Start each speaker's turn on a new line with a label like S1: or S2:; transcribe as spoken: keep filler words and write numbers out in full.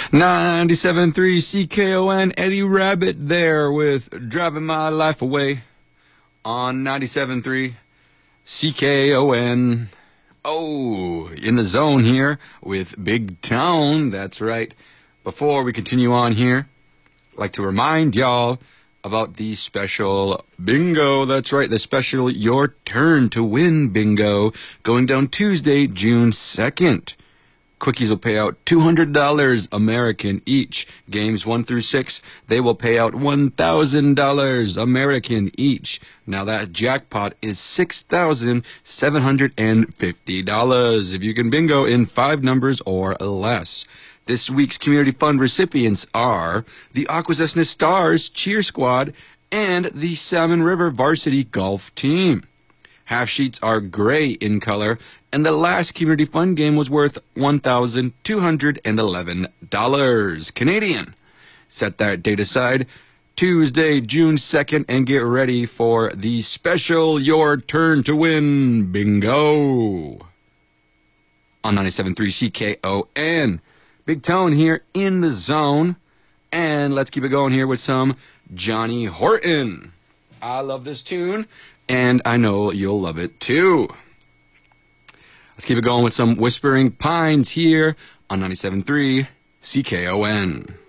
S1: ninety-seven point three C K O N, Eddie Rabbit there with Driving My Life Away on ninety-seven point three C K O N. Oh, in the zone here with Big Town. That's right. Before we continue on here, I'd like to remind y'all about the special bingo. That's right, the special Your Turn to Win bingo going down Tuesday, June second. Quickies will pay out two hundred dollars American each. Games one through six, they will pay out one thousand dollars American each. Now that jackpot is six thousand seven hundred fifty dollars if you can bingo in five numbers or less. This week's Community Fund recipients are the Akwesasne Stars Cheer Squad and the Salmon River Varsity Golf Team. Half sheets are gray in color, and the last Community Fund game was worth one thousand two hundred eleven dollars Canadian. Set that date aside, Tuesday, June second, and get ready for the special Your Turn to Win bingo on ninety-seven point three C K O N. Big Tone here in the zone, and let's keep it going here with some Johnny Horton. I love this tune, and I know you'll love it too. Let's keep it going with some Whispering Pines here on ninety-seven point three C K O N.